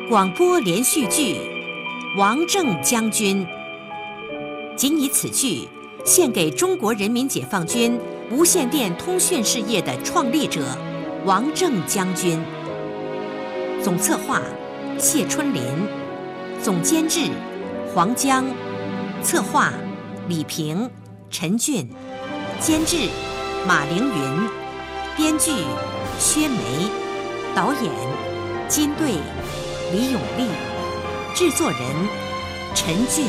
广播连续剧《王正将军》，仅以此剧献给中国人民解放军无线电通讯事业的创立者王正将军。总策划谢春林，总监制黄江，策划李平、陈俊，监制马凌云，编剧薛梅，导演金队、李永利，制作人陈俊。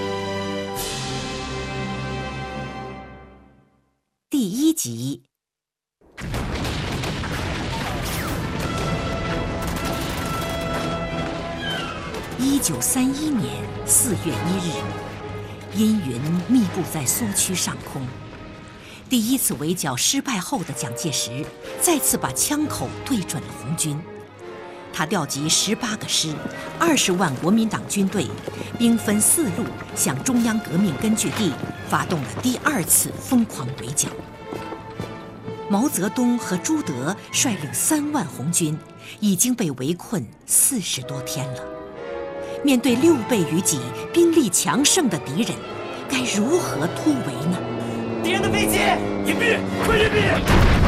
第1集。1931年4月1日，阴云密布在苏区上空。第一次围剿失败后的蒋介石再次把枪口对准了红军。他调集18个师，20万国民党军队，兵分4路向中央革命根据地发动了第2次疯狂围剿。毛泽东和朱德率领3万红军，已经被围困40多天了。面对6倍于己、兵力强盛的敌人，该如何突围呢？ 敌人的飞机，隐蔽，快隐蔽！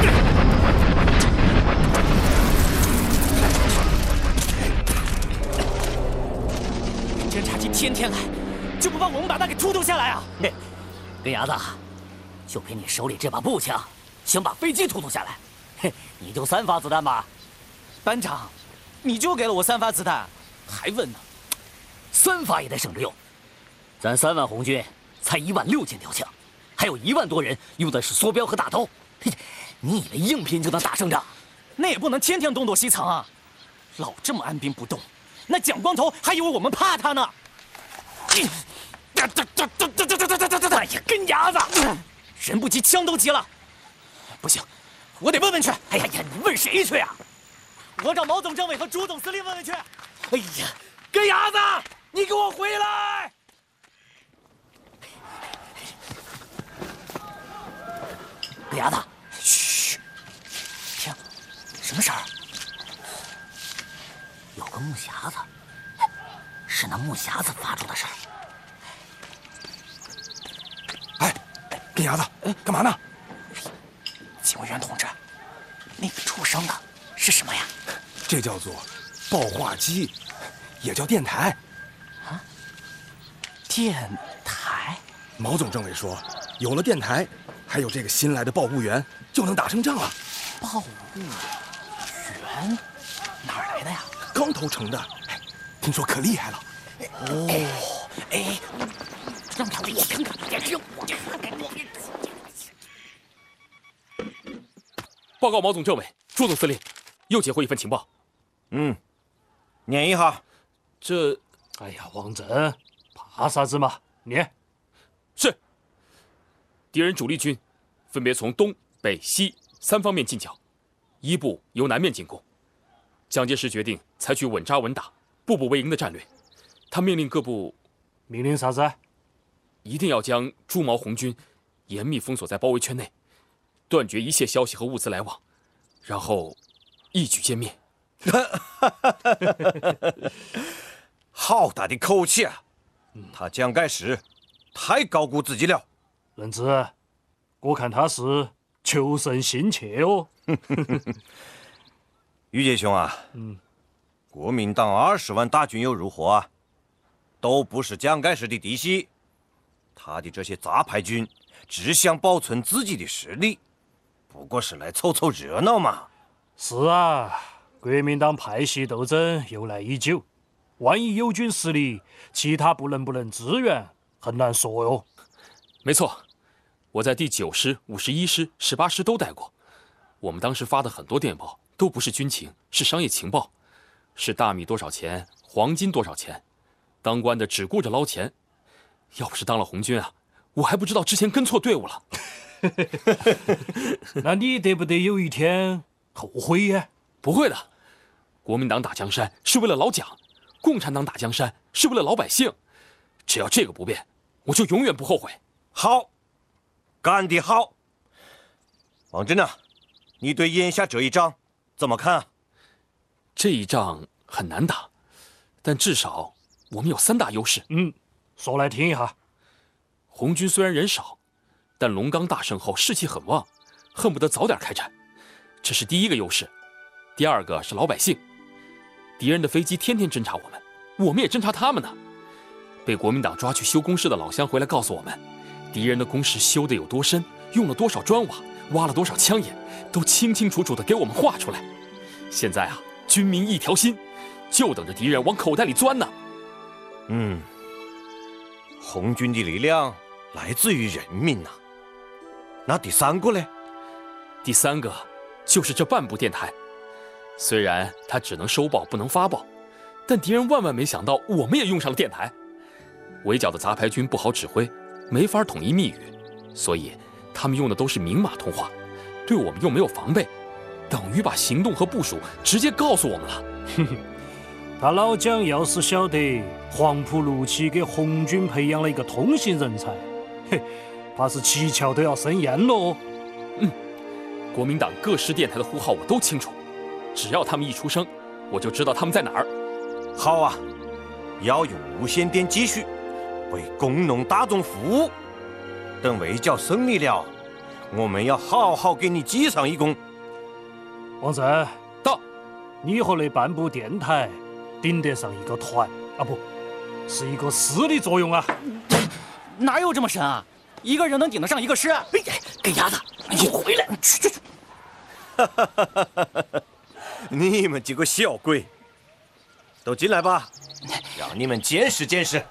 侦察机天天来，就不怕我们把它给突突下来啊？ 嘿，根牙子，就凭你手里这把步枪，想把飞机突突下来？嘿，你就3发子弹吧。 班长，你就给了我3发子弹，还问呢 ？3发也得省着用。咱3万红军才16000条枪，还有1万多人用的是梭镖和大刀。嘿，你以为硬拼就能打胜仗？ 那也不能天天东躲西藏啊！老这么按兵不动，那蒋光头还以为我们怕他呢。 哎呀，根牙子， 人不急枪都急了。不行，我得问问去。 哎呀呀，你问谁去啊？ 我找毛总政委和朱总司令问问去。 哎呀， 根牙子，你给我回来！ 根牙子， 嘘，听，什么声儿？ 有个木匣子，是那木匣子发出的声儿。 哎，根牙子，干嘛呢？ 警卫员同志，那个出声的是什么呀？ 这叫做报话机，也叫电台。 啊？电台？ 毛总政委说，有了电台，还有这个新来的报务员，就能打胜仗了。 报务员哪儿来的呀？ 刚投诚的，听说可厉害了。 哦，哎，让他给我看看， 报告毛总政委、朱总司令，又截获一份情报。 念一下。 哎呀，王震，怕啥子嘛？念。 是。敌人主力军分别从东北西3方面进剿，1部由南面进攻。蒋介石决定采取稳扎稳打、步步为营的战略。他命令各部， 命令啥子？ 一定要将朱毛红军严密封锁在包围圈内，断绝一切消息和物资来往，然后一举歼灭。 好大的口气啊！他蒋介石太高估自己了。 任子，我看他是求胜心切哦。 于杰兄啊，国民党20万大军又如何啊？都不是蒋介石的嫡系，他的这些杂牌军只想保存自己的实力，不过是来凑凑热闹嘛。 是啊，国民党派系斗争由来已久，万一友军失利，其他部能不能支援，很难说哟。 没错，我在第9师、51师、18师都待过。我们当时发的很多电报都不是军情，是商业情报，是大米多少钱，黄金多少钱。当官的只顾着捞钱，要不是当了红军啊，我还不知道之前跟错队伍了。 那你得不得有一天后悔呀？ 不会的，国民党打江山是为了老蒋，共产党打江山是为了老百姓。只要这个不变，我就永远不后悔。 好，干得好。王震啊，你对眼下这一仗怎么看啊？ 这一仗很难打， 但至少我们有3大优势。 说来听一下。 红军虽然人少，但龙冈大胜后士气很旺，恨不得早点开战，这是第一个优势。第二个是老百姓，敌人的飞机天天侦察我们，我们也侦察他们呢。被国民党抓去修工事的老乡回来告诉我们，敌人的工事修得有多深，用了多少砖瓦，挖了多少枪眼，都清清楚楚地给我们画出来。现在啊，军民一条心，就等着敌人往口袋里钻呢。 红军的力量来自于人民呐。那第3个呢？ 第3个就是这半部电台，虽然它只能收报不能发报，但敌人万万没想到我们也用上了电台。围剿的杂牌军不好指挥，没法统一密语，所以他们用的都是明码通话，对我们又没有防备，等于把行动和部署直接告诉我们了。 他老蒋要是晓得黄埔6期给红军培养了一个通信人才，怕是7桥都要生烟喽。 国民党各师电台的呼号我都清楚，只要他们一出声，我就知道他们在哪儿。 好啊，要用无线电继续为工农大众服务。等围剿胜利了，我们要好好给你记上一功。 王震， 到， 你和那半部电台顶得上一个团啊，不是一个师的作用啊！ 哪有这么神啊？一个人能顶得上一个师？ 给丫的，你回来！去！ 你们几个小鬼，都进来吧，让你们见识见识。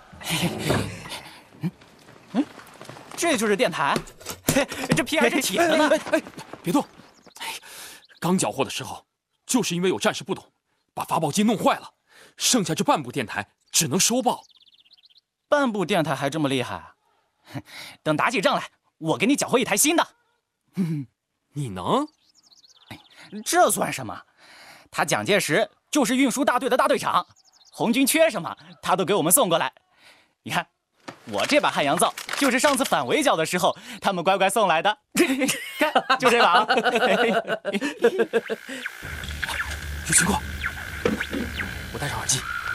这就是电台，这皮还是铁的呢。 别动！刚缴获的时候，就是因为有战士不懂，把发报机弄坏了，剩下这半部电台只能收报。 半部电台还这么厉害？等打起仗来，我给你缴获一台新的。 你能？ 这算什么？他蒋介石就是运输大队的大队长，红军缺什么，他都给我们送过来。你看，我这把汉阳造就是上次反围剿的时候，他们乖乖送来的。看，就这把啊。 有情况，我戴上耳机。